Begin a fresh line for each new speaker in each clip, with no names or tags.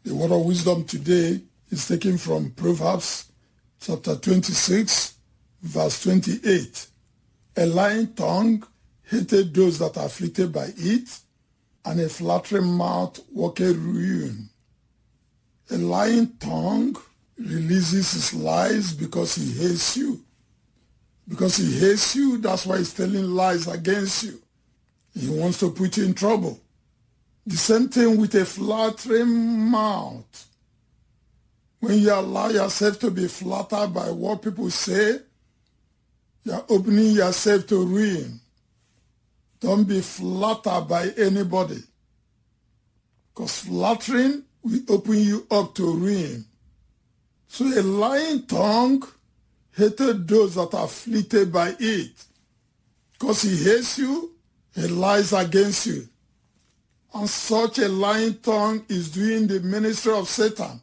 The word of wisdom today is taken from Proverbs chapter 26, verse 28. A lying tongue hateth those that are afflicted by it, and a flattering mouth worketh ruin. A lying tongue releases his lies because he hates you. Because he hates you, that's why he's telling lies against you. He wants to put you in trouble. The same thing with a flattering mouth. When you allow yourself to be flattered by what people say, you're opening yourself to ruin. Don't be flattered by anybody, because flattering will open you up to ruin. So a lying tongue hated those that are afflicted by it. Because he hates you, he lies against you. And such a lying tongue is doing the ministry of Satan.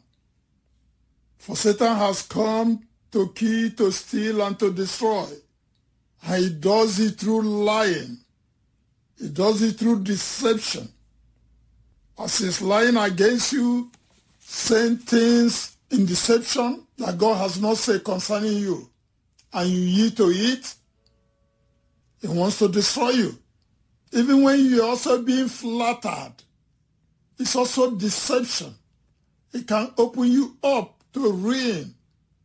For Satan has come to kill, to steal, and to destroy. And he does it through lying. He does it through deception. As he's lying against you, saying things in deception that God has not said concerning you, and you yield to it, he wants to destroy you. Even when you're also being flattered, it's also deception. It can open you up to ruin.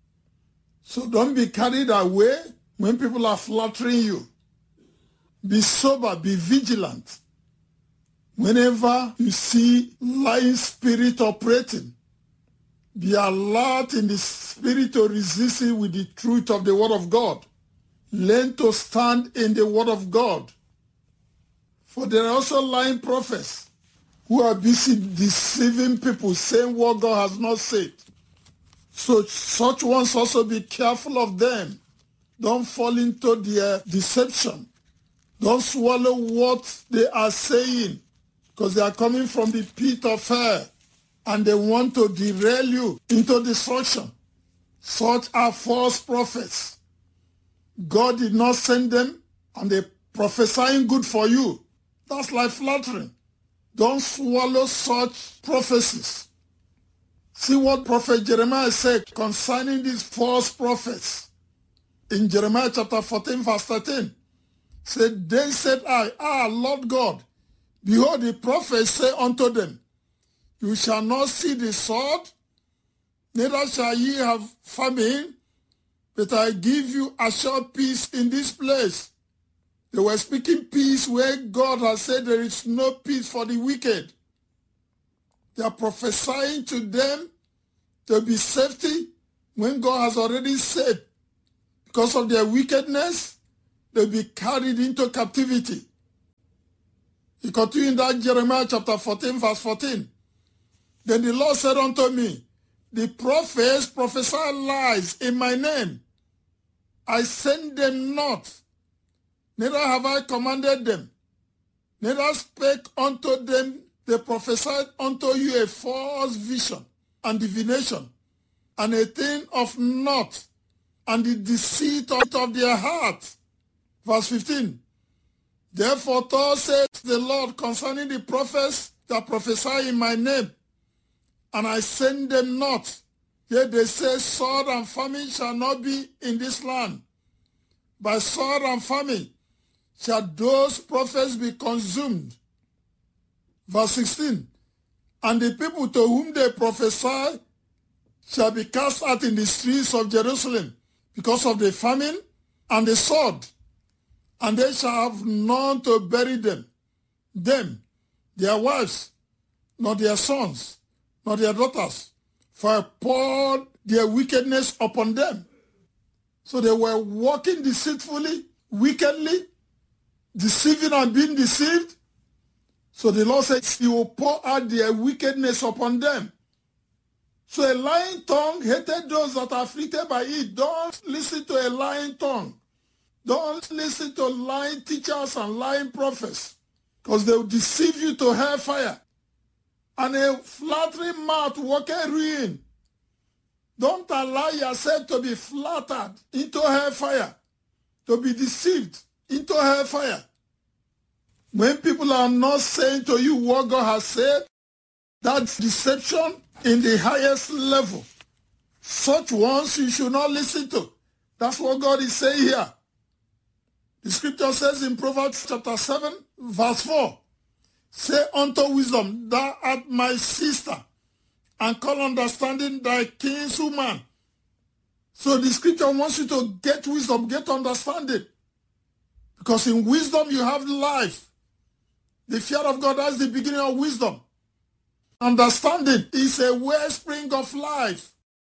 So don't be carried away when people are flattering you. Be sober, be vigilant. Whenever you see lying spirit operating, be alert in the spirit to resist it with the truth of the word of God. Learn to stand in the word of God. For there are also lying prophets who are busy deceiving people, saying what God has not said. So such ones also be careful of them. Don't fall into their deception. Don't swallow what they are saying, because they are coming from the pit of hell and they want to derail you into destruction. Such are false prophets. God did not send them, and they're prophesying good for you. That's like flattering. Don't swallow such prophecies. See what Prophet Jeremiah said concerning these false prophets. In Jeremiah chapter 14, verse 13, said, Then said I, Lord God, behold, the prophets say unto them, You shall not see the sword, neither shall ye have famine, but I give you a sure peace in this place. They were speaking peace where God has said there is no peace for the wicked. They are prophesying to them to be safety when God has already said, because of their wickedness, they'll be carried into captivity. He continued in that Jeremiah chapter 14, verse 14. Then the Lord said unto me, The prophets prophesy lies in my name. I send them not, neither have I commanded them, neither spake unto them. They prophesied unto you a false vision and divination, and a thing of naught, and the deceit of their heart. Verse 15. Therefore thus saith the Lord concerning the prophets that prophesy in my name, and I send them not. Yet they say, Sword and famine shall not be in this land. By sword and famine shall those prophets be consumed. Verse 16. And the people to whom they prophesy shall be cast out in the streets of Jerusalem because of the famine and the sword, and they shall have none to bury them, their wives, nor their sons, nor their daughters, for I poured their wickedness upon them. So they were walking deceitfully, wickedly, deceiving and being deceived. So the Lord said, He will pour out their wickedness upon them. So a lying tongue hated those that are afflicted by it. Don't listen to a lying tongue. Don't listen to lying teachers and lying prophets, because they will deceive you to hellfire. And a flattering mouth worketh ruin. Don't allow yourself to be flattered into hellfire, to be deceived into hellfire. When people are not saying to you what God has said, That's deception in the highest level. Such ones you should not listen to. That's what God is saying here. The scripture says in Proverbs chapter 7, verse 4, say unto wisdom, thou art my sister, and call understanding thy kinswoman. So the scripture wants you to get wisdom, get understanding. Because in wisdom you have life. The fear of God, that's the beginning of wisdom. Understanding is a wellspring of life.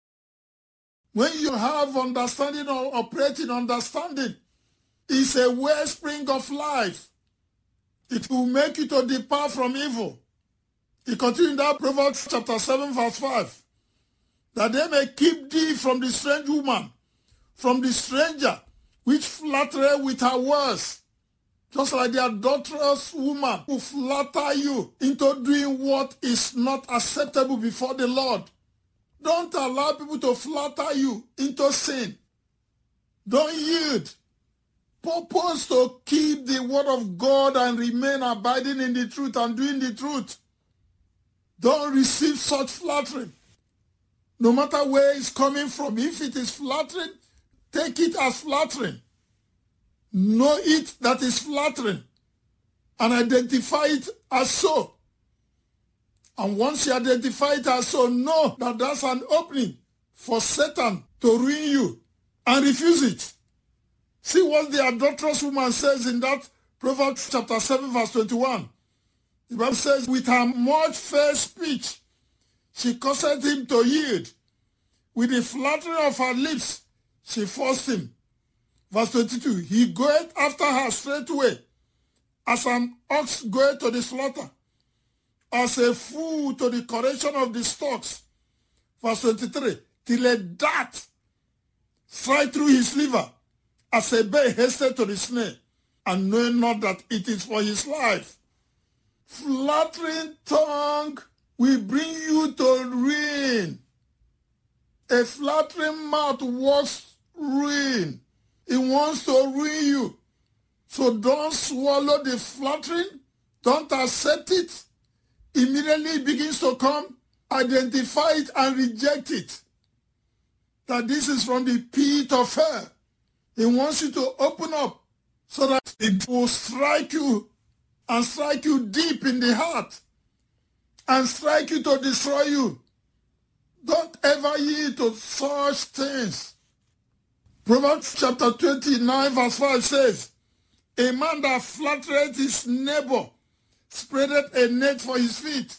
When you have understanding or operating understanding, it's a wellspring of life. It will make you to depart from evil. He continued in that Proverbs chapter 7 verse 5. That they may keep thee from the strange woman, from the stranger, which flattereth with her words. Just like the adulterous woman who flatter you into doing what is not acceptable before the Lord. Don't allow people to flatter you into sin. Don't yield. Purpose to keep the word of God and remain abiding in the truth and doing the truth. Don't receive such flattering. No matter where it's coming from, if it is flattering, take it as flattering. Know it that is flattering and identify it as so. And once you identify it as so, know that that's an opening for Satan to ruin you and refuse it. See what the adulterous woman says in that Proverbs chapter 7 verse 21. The Bible says, with her much fair speech, she caused him to yield. With the flattery of her lips, she forced him. Verse 22, he goeth after her straightway, as an ox goeth to the slaughter, as a fool to the correction of the stocks. Verse 23, till a dart strike through his liver, as a bear hasted to the snare, and knowing not that it is for his life. Flattering tongue will bring you to ruin. A flattering mouth works ruin. It wants to ruin you. So don't swallow the flattering. Don't accept it. Immediately it begins to come, identify it and reject it. That this is from the pit of hell. It wants you to open up so that it will strike you and strike you deep in the heart and strike you to destroy you. Don't ever yield to such things. Proverbs chapter 29 verse 5 says, a man that flattereth his neighbor spreadeth a net for his feet.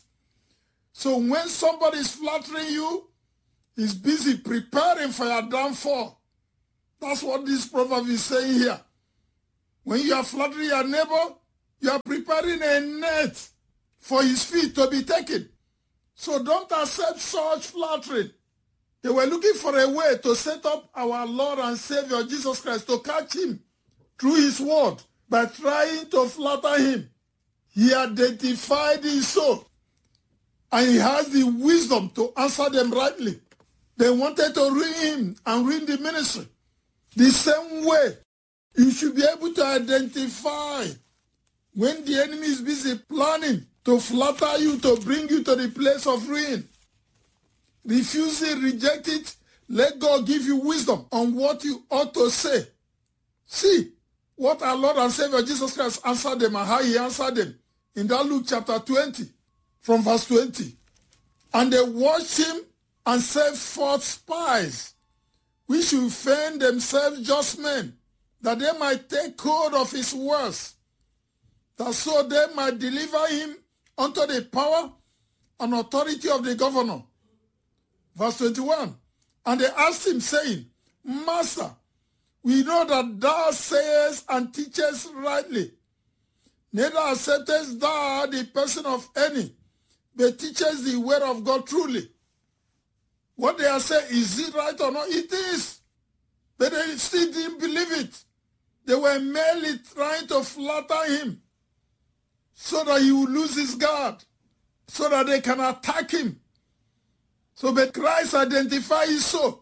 So when somebody is flattering you, he's busy preparing for your downfall. That's what this proverb is saying here. When you are flattering your neighbor, you are preparing a net for his feet to be taken. So don't accept such flattering. They were looking for a way to set up our Lord and Savior Jesus Christ, to catch him through his word by trying to flatter him. He identified his soul, and he has the wisdom to answer them rightly. They wanted to ruin him and ruin the ministry. The same way, you should be able to identify when the enemy is busy planning to flatter you, to bring you to the place of ruin. Refuse it, reject it. Let God give you wisdom on what you ought to say. See what our Lord and Savior Jesus Christ answered them and how he answered them in that Luke chapter 20 from verse 20. And they watched him and set forth spies, which should feign themselves just men, that they might take hold of his words, that so they might deliver him unto the power and authority of the governor. Verse 21, and they asked him, saying, Master, we know that thou sayest and teachest rightly, neither acceptest thou the person of any, but teachest the word of God truly. What they are saying, is it right or not? It is. But they still didn't believe it. They were merely trying to flatter him so that he would lose his guard, so that they can attack him. So, but Christ identified his soul.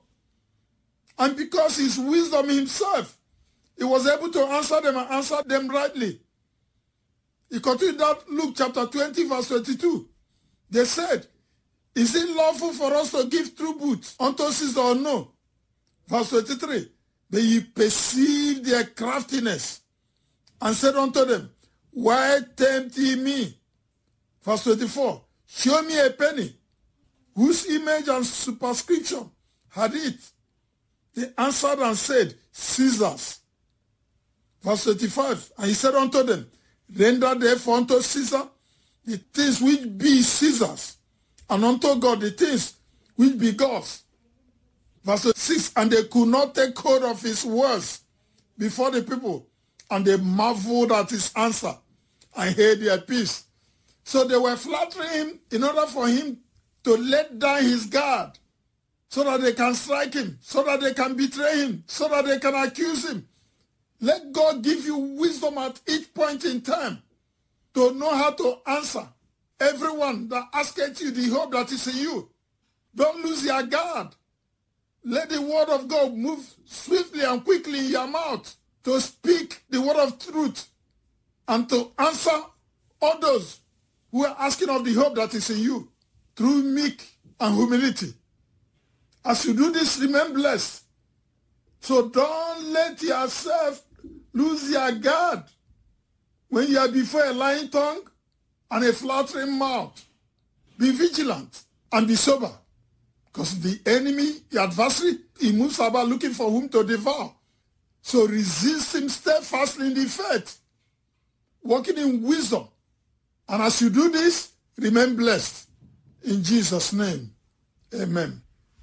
And because his wisdom himself, he was able to answer them and answer them rightly. He continued that Luke chapter 20 verse 22. They said, is it lawful for us to give tribute unto Caesar or no? Verse 23, but ye perceived their craftiness and said unto them, why tempt ye me? Verse 24, show me a penny, whose image and superscription had it? They answered and said, Caesar's. Verse 25, and he said unto them, render therefore unto Caesar the things which be Caesar's, and unto God the things which be God's. Verse 6, and they could not take hold of his words before the people, and they marveled at his answer and held their peace. So they were flattering him in order for him to let down his guard, so that they can strike him, so that they can betray him, so that they can accuse him. Let God give you wisdom at each point in time to know how to answer everyone that asketh you the hope that is in you. Don't lose your guard. Let the word of God move swiftly and quickly in your mouth to speak the word of truth and to answer all those who are asking of the hope that is in you through meek and humility. As you do this, remain blessed. So don't let yourself lose your guard when you are before a lying tongue and a flattering mouth. Be vigilant and be sober, because the enemy, the adversary, he moves about looking for whom to devour. So resist him steadfastly in the faith, walking in wisdom. And as you do this, remain blessed. In Jesus' name, amen.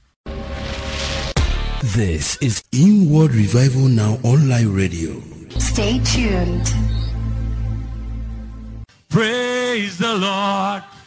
This is Inward Revival Now Online Radio.
Stay tuned.
Praise the Lord.